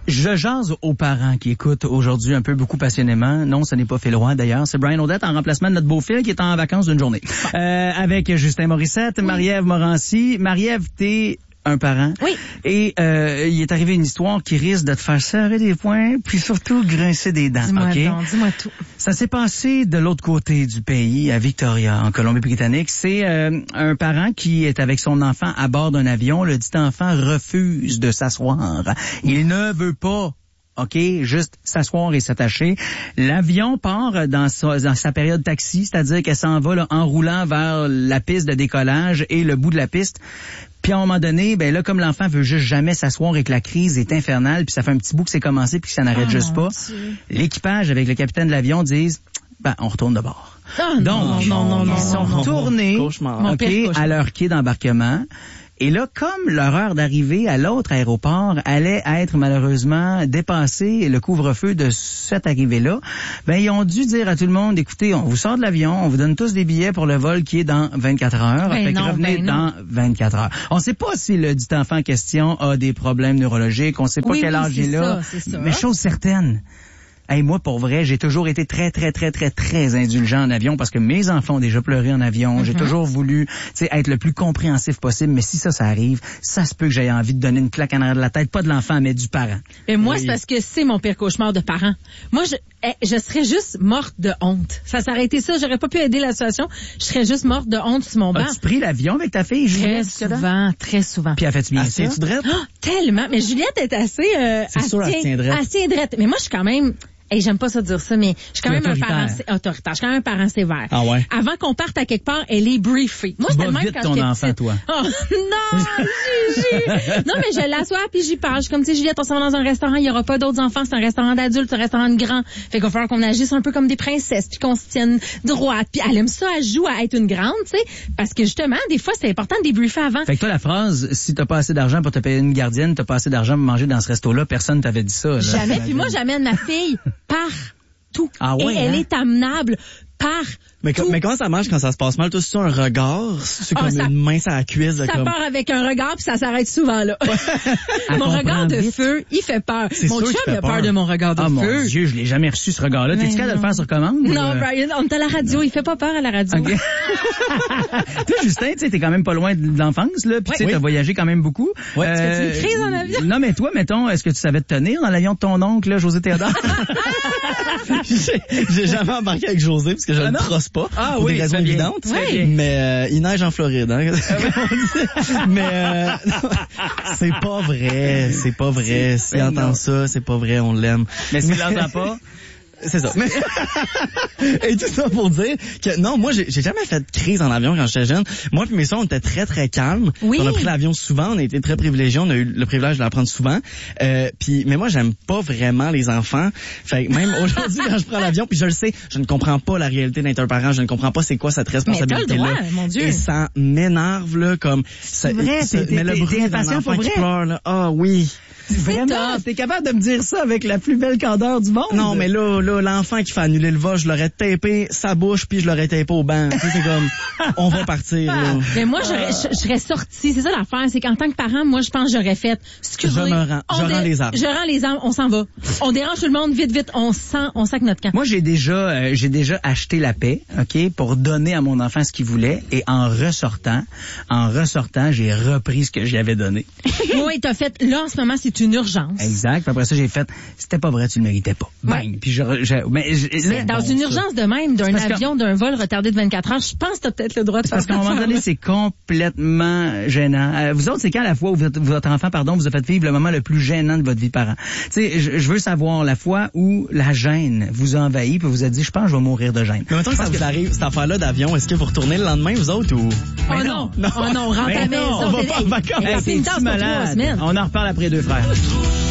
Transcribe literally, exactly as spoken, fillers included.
Je jase aux parents qui écoutent aujourd'hui un peu beaucoup passionnément. Non, ce n'est pas Phil Roy d'ailleurs. C'est Brian Odette en remplacement de notre beau Phil qui est en vacances d'une journée. Euh, avec Justin Morissette, oui. Marie-Ève Morancy. Marie-Ève, t'es un parent. Oui. Et euh, il est arrivé une histoire qui risque de te faire serrer des poings, puis surtout grincer des dents. Dis-moi okay? donc, dis-moi tout. Ça s'est passé de l'autre côté du pays, à Victoria, en Colombie-Britannique. C'est euh, un parent qui est avec son enfant à bord d'un avion. Le dit enfant refuse de s'asseoir. Il ne veut pas. OK, juste s'asseoir et s'attacher. L'avion part dans sa, dans sa période taxi, c'est-à-dire qu'elle s'en va là, en roulant vers la piste de décollage et le bout de la piste. Puis à un moment donné, ben là, comme l'enfant veut juste jamais s'asseoir et que la crise est infernale, puis ça fait un petit bout que c'est commencé puis que ça n'arrête oh, juste pas, Dieu. L'équipage avec le capitaine de l'avion disent, ben on retourne de bord. Oh, Donc, non, non, non, ils sont non, retournés non. okay, à leur quai d'embarquement. Et là, comme leur heure d'arrivée à l'autre aéroport allait être malheureusement dépassée, le couvre-feu de cette arrivée-là, ben ils ont dû dire à tout le monde, écoutez, on vous sort de l'avion, on vous donne tous des billets pour le vol qui est dans vingt-quatre heures. Ben fait non, que revenez ben dans vingt-quatre heures. On ne sait pas si le dit enfant en question a des problèmes neurologiques, on ne sait pas oui, quel âge oui, il a. Mais chose certaine, hey, moi, pour vrai, j'ai toujours été très, très, très, très, très indulgent en avion parce que mes enfants ont déjà pleuré en avion. Mm-hmm. J'ai toujours voulu, tu sais, être le plus compréhensif possible. Mais si ça, ça arrive, ça se peut que j'aie envie de donner une claque en arrière de la tête, pas de l'enfant, mais du parent. Et moi, oui. c'est parce que c'est mon pire cauchemar de parent. Moi, je, je serais juste morte de honte. Ça s'arrêtait été ça, j'aurais pas pu aider la situation. Je serais juste morte de honte sur mon banc. As-tu pris l'avion avec ta fille, Juliette? Très souvent, très souvent. Puis elle fait-tu bien ça? Tu drette? Oh, tellement. Mais Juliette est assez, euh, c'est sûr, elle tient drette. assez drette. Mais moi, je suis quand même, hey, j'aime pas ça dire ça, mais je suis quand même un parent autoritaire. Je suis quand même un parent sévère. Ah ouais. Avant qu'on parte à quelque part, elle est briefée. Moi, c'était le même vite quand ton j'étais enfant, petite. toi. Oh, non, Gigi. Non, mais je l'assois puis j'y parle. Je suis comme, tu sais, Juliette, on s'en va dans un restaurant, il y aura pas d'autres enfants, c'est un restaurant d'adultes, c'est un restaurant de grands. Fait qu'il va falloir qu'on agisse un peu comme des princesses puis qu'on se tienne droite. Puis elle aime ça, elle joue à être une grande, tu sais, parce que justement, des fois, c'est important de débriefer avant. Fait que toi, la phrase, si t'as pas assez d'argent pour te payer une gardienne, t'as pas assez d'argent pour manger dans ce resto-là, personne t'avait dit ça, là. Jamais. Puis moi, j'amène ma fille par tout. Ah ouais, et elle hein? est amenable par mais, tout. mais comment ça marche quand ça se passe mal? Toi, c'est un regard? C'est ah, comme ça, une main sur la cuisse? Ça comme... part avec un regard puis ça s'arrête souvent là. Mon regard de vite. feu, il fait peur. C'est Mon sûr chum qu'il fait a peur. peur de mon regard de ah, feu. Mon Dieu, je l'ai jamais reçu ce regard-là. T'es-tu capable de le faire sur commande? Non, ou... Brian, on est à la radio. Il fait pas peur à la radio. Okay. Toi, Justin, tu sais, t'es quand même pas loin de l'enfance, là. Puis tu sais, oui. t'as voyagé quand même beaucoup. Ouais. Euh, tu fais une crise en avion? Non, mais toi, mettons, est-ce que tu savais te tenir dans l'avion de ton oncle, là, José Théodore? j'ai, j'ai jamais embarqué avec José parce que je ne le trosse pas. Ah pour oui, des raisons évidentes. Oui. Mais euh, il neige en Floride, hein. Mais euh, c'est pas vrai, c'est pas vrai. S'il ben entend non. ça, c'est pas vrai, on l'aime. Mais s'il l'entend pas... C'est ça. Mais et tout ça pour dire que non, moi j'ai, j'ai jamais fait de crise en avion quand j'étais jeune. Moi puis mes soeurs, on était très très calmes. Oui. On a pris l'avion souvent, on a été très privilégiés, on a eu le privilège de l'apprendre souvent. Euh, puis mais moi j'aime pas vraiment les enfants. Fait que même aujourd'hui quand je prends l'avion, puis je le sais, je ne comprends pas la réalité d'être un parent, je ne comprends pas c'est quoi cette responsabilité là. Mais t'as le droit, mon Dieu. Et ça m'énerve là comme c'est ça, vrai, ça, t'es, mais t'es, le bruit t'es d'un impatient enfant pour qui vrai. pleure là. Ah oui. Vraiment? T'es capable de me dire ça avec la plus belle candeur du monde? Non, mais là, là, l'enfant qui fait annuler le vol, je l'aurais tapé sa bouche puis je l'aurais tapé au banc. Tu sais, c'est comme, on va partir, là. Mais moi, j'aurais, je, je serais sortie. C'est ça l'affaire. C'est qu'en tant que parent, moi, je pense que j'aurais fait, excusez, je me rends, je dé- rends les armes. Je rends les armes, on s'en va. On dérange tout le monde, vite, vite, on sent, on sac notre camp. Moi, j'ai déjà, euh, j'ai déjà acheté la paix, OK, pour donner à mon enfant ce qu'il voulait, et en ressortant, en ressortant, j'ai repris ce que j'y avais donné. Oui, t'as fait, là, en ce moment, c'est une urgence. Exact. Puis après ça, j'ai fait, c'était pas vrai, tu le méritais pas. Bang. Ouais. Puis je, je mais je, C'est dans bon, une ça. urgence de même, d'un parce avion, d'un vol retardé de vingt-quatre heures, je pense que t'as peut-être le droit de faire Parce qu'à un ça. moment donné, c'est complètement gênant. Euh, vous autres, c'est quand la fois où votre, votre enfant, pardon, vous a fait vivre le moment le plus gênant de votre vie de parent? Tu sais, je, je veux savoir la fois où la gêne vous a envahi puis vous a dit, je pense que je vais mourir de gêne. Mais mettons que ça vous arrive, cette affaire-là d'avion, est-ce que vous retournez le lendemain, vous autres, ou? Oh non, non, oh non, on rentre à la Mais non, maison. on va Hey, pas en vacances. hey, Hey, c'est une t'es-tu tasse pour trois malade? semaines. On en reparle après deux frères.